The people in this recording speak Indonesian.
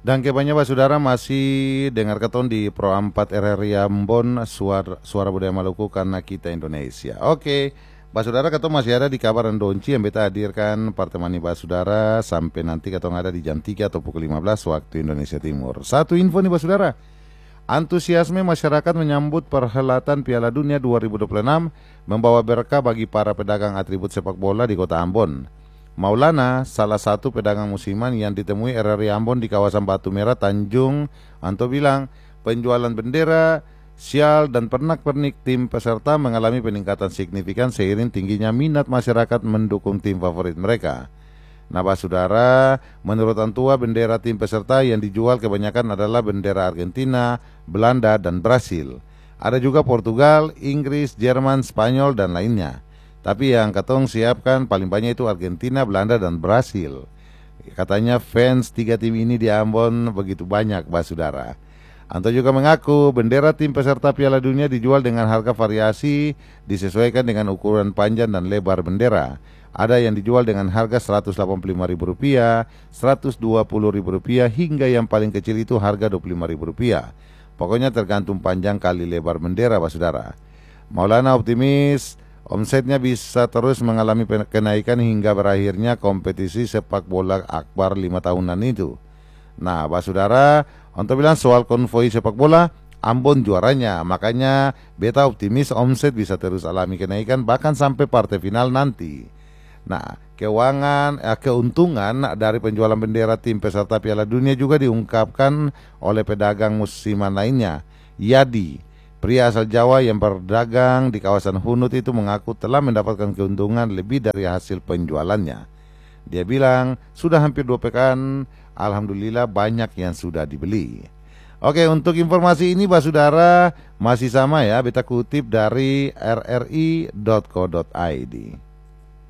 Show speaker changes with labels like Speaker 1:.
Speaker 1: Dan kebanyakan Pak Saudara masih dengar keton di Pro 4 RRI Ambon, suara budaya Maluku karena kita Indonesia. Oke, Pak Saudara, keton masih ada di kabar Donci yang beta hadirkan pertemani Pak Saudara sampai nanti keton ada di jam 3 atau pukul 15 waktu Indonesia Timur. Satu info nih Pak Saudara. Antusiasme masyarakat menyambut perhelatan Piala Dunia 2026 membawa berkah bagi para pedagang atribut sepak bola di kota Ambon. Maulana, salah satu pedagang musiman yang ditemui RRI Ambon di kawasan Batu Merah, Tanjung Anto bilang, penjualan bendera, sial, dan pernak-pernik tim peserta mengalami peningkatan signifikan seiring tingginya minat masyarakat mendukung tim favorit mereka. Nah Pak Saudara, menurut Antua, bendera tim peserta yang dijual kebanyakan adalah bendera Argentina, Belanda, dan Brasil. Ada juga Portugal, Inggris, Jerman, Spanyol, dan lainnya. Tapi yang katong siapkan paling banyak itu Argentina, Belanda, dan Brasil. Katanya fans tiga tim ini di Ambon begitu banyak Pak Saudara. Anto juga mengaku bendera tim peserta Piala Dunia dijual dengan harga variasi disesuaikan dengan ukuran panjang dan lebar bendera. Ada yang dijual dengan harga Rp185.000, Rp120.000 hingga yang paling kecil itu harga Rp25.000. Pokoknya tergantung panjang kali lebar bendera Pak Saudara. Maulana optimis omsetnya bisa terus mengalami kenaikan hingga berakhirnya kompetisi sepak bola akbar 5 tahunan itu. Nah Pak Saudara, untuk bilang soal konvoi sepak bola, Ambon juaranya, makanya beta optimis omset bisa terus alami kenaikan bahkan sampai partai final nanti. Nah, keuntungan dari penjualan bendera tim peserta Piala Dunia juga diungkapkan oleh pedagang musiman lainnya. Yadi, pria asal Jawa yang berdagang di kawasan Hunut itu mengaku telah mendapatkan keuntungan lebih dari hasil penjualannya. Dia bilang, sudah hampir 2 pekan, alhamdulillah banyak yang sudah dibeli. Oke, untuk informasi ini Pak Saudara masih sama ya, beta kutip dari rri.co.id.